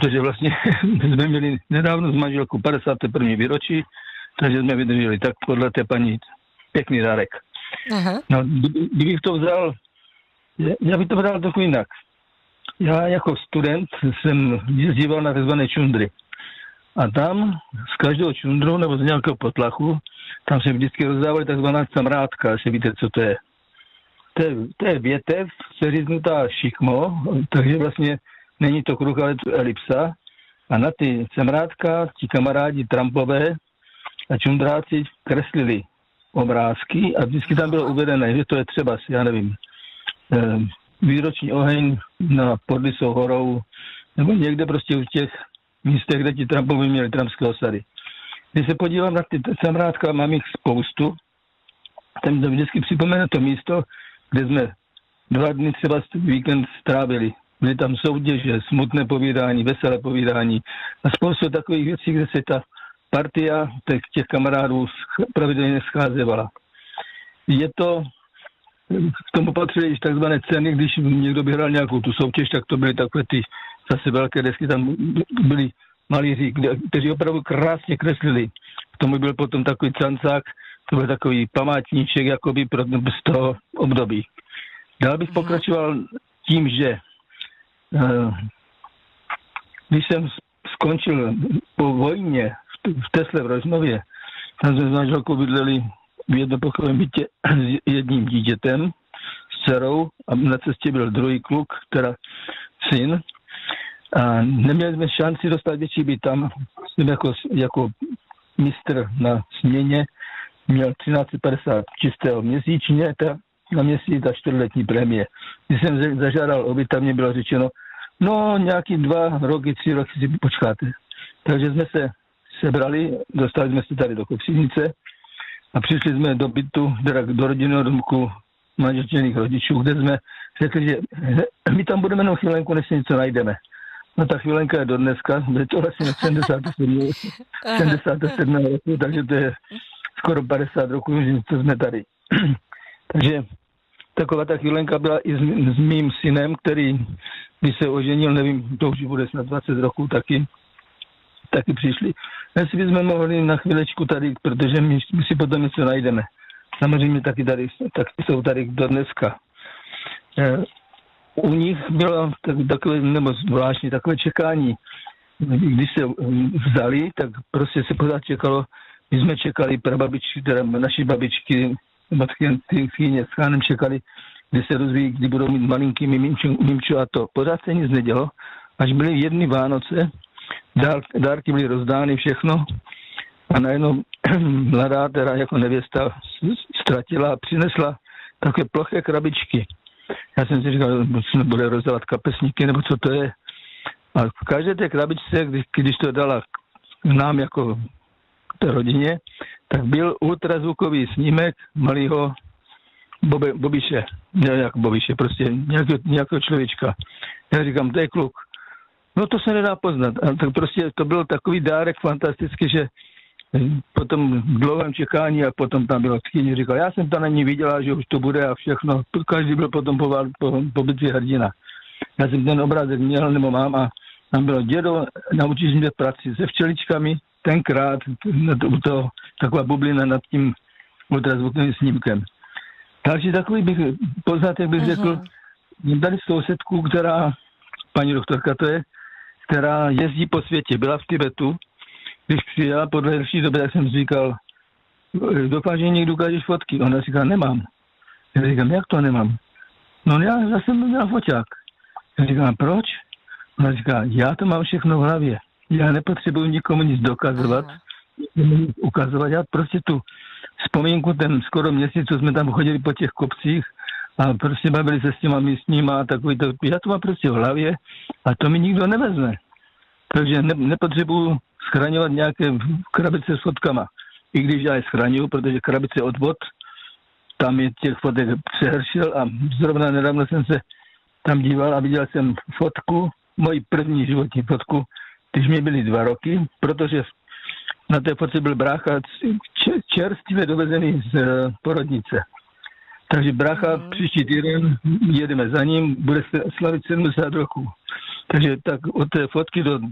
protože vlastně jsme měli nedávno s manželkou 51. výročí, takže jsme vydrželi. Tak podle té paní pěkný dárek. Aha. No, kdybych to vzal, já bych to vzal trochu jinak. Já jako student jsem jezdíval na tzv. Čundry. A tam z každého čundru nebo z nějakého potlachu, tam se vždycky rozdávali takzvaná camrádka, jestli víte, co to je. To je větev, seříznutá šikmo, takže vlastně není to kruh, ale to elipsa. A na ty camrádka ti kamarádi Trumpové a čundráci kreslili obrázky a vždycky tam bylo uvedené, že to je třeba, já nevím, výroční oheň na Podlisou horou, nebo někde prostě v těch místech, kde ti Trumpovi měli trumpské osady. Když se podívám na ty camrádka, mám jich spoustu, tam to vždycky připomene to místo, kde jsme 2 dny třeba víkend strávili. Byly tam soutěže, smutné povídání, veselé povídání a spoustu takových věcí, kde se ta partia těch kamarádů pravidelně scházevala. Je to, k tomu patřily takzvané ceny, když někdo by hrál nějakou tu soutěž, tak to byly takové ty zase velké desky, tam byli malíři, kteří opravdu krásně kreslili. K tomu byl potom takový cancák, to byl takový památníček jakoby z toho období. Dál bych pokračoval tím, že když jsem skončil po vojně v Tesle v Rožnově, tam jsme s manželkou bydleli v jednopokojovém bytě s jedním dítětem, s dcerou a na cestě byl druhý kluk, teda syn. A neměli jsme šanci dostat větší byt. Tam jsem jako mistr na směně měl 1350 čistého měsíčně na měsíc a 4letní prémie. Když jsem zažádal o byt, tam mě bylo řečeno, no nějaký 2 roky, 3 roky si počkáte. Takže jsme se sebrali, dostali jsme se tady do Kopřivnice a přišli jsme do bytu, do rodinného domku manželčených rodičů, kde jsme řekli, že my tam budeme jenom chvílenku, než si něco najdeme. No ta chvílenka je do dneska, je to vlastně 77 roku, takže to je skoro 50 roků, že jsme tady. Takže taková ta chvílenka byla i s mým synem, který, když se oženil, nevím, to už bude snad 20 roků taky přišli. Jestli bychom mohli na chvílečku tady, protože my si potom něco najdeme. Samozřejmě taky jsou tady do dneska. U nich bylo takové, nebo zvláštní takové čekání. Když se vzali, tak prostě se pořád čekalo, my jsme čekali prababičky, teda naši babičky, matky s chánem čekali, kdy se rozvíjí, kdy budou mít malinký mimču a to. Pořád se nic nedělo, až byly jedny Vánoce, dárky byly rozdány, všechno a najednou mladá, teda jako nevěsta, ztratila a přinesla takové ploché krabičky. Já jsem si říkal, že bude rozdávat kapesníky, nebo co to je. A v každé té krabičce, když to dala nám jako té rodině, tak byl ultrazvukový snímek malého Bobiše. Ne jako Bobiše, prostě nějakého člověčka. Já říkám, to je kluk. No to se nedá poznat. A tak prostě to byl takový dárek fantastický, že potom v dlouhém čekání a potom tam bylo tchýně, říkal, já jsem to na ní viděla, že už to bude a všechno. Každý byl potom po bitvě hrdina. Já jsem ten obrázek měl, nebo mám a tam bylo dědo, naučíš mě práci se včeličkami, tenkrát taková bublina nad tím ultrazvukovým snímkem. Takže takový poznatek bych řekl, mám tady sousedku, paní doktorka to je, která jezdí po světě, byla v Tibetu. Když přijela po delší době, tak jsem říkal, doufám, že někdo ukážeš fotky. Ona říká, nemám. Já říkám, jak to nemám? No já zase měl foťák. Já říkám, proč? Ona říká, já to mám všechno v hlavě. Já nepotřebuji nikomu nic dokazovat, ukazovat. Já prostě tu vzpomínku, ten skoro měsíc, co jsme tam chodili po těch kopcích a prostě bavili se s těma místníma a takový to. Já to mám prostě v hlavě a to mi nikdo nevezme. Takže nepotřebuji schraňovat nějaké krabice s fotkama. I když já je schraňuju, protože krabice od vod, tam je těch fotek přehršel a zrovna nedávno jsem se tam díval a viděl jsem fotku, moji první životní fotku, když mi byly 2 roky, protože na té fotce byl brácha čerstvě dovezený z porodnice. Takže brácha příští týden jedeme za ním, bude slavit 70 roků. Takže tak od té fotky do